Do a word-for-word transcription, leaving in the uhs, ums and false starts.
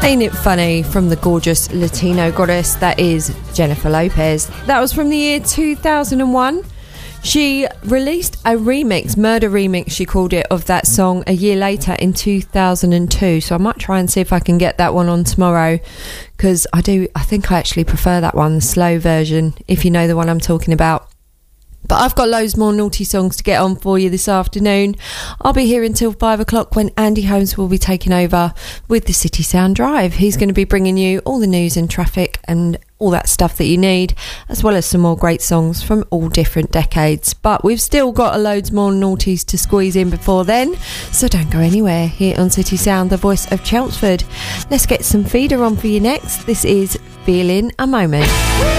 Ain't It Funny from the gorgeous Latino goddess that is Jennifer Lopez. That was from the year two thousand one. She released a remix, Murder Remix she called it, of that song a year later in two thousand two. So I might try and see if I can get that one on tomorrow, because I do, I think I actually prefer that one, the slow version, if you know the one I'm talking about. But I've got loads more naughty songs to get on for you this afternoon. I'll be here until five o'clock when Andy Holmes will be taking over with the City Sound Drive. He's going to be bringing you all the news and traffic and all that stuff that you need, as well as some more great songs from all different decades. But we've still got a loads more naughties to squeeze in before then, so don't go anywhere here on City Sound, the voice of Chelmsford. Let's get some Feeder on for you next. This is Feeling a Moment.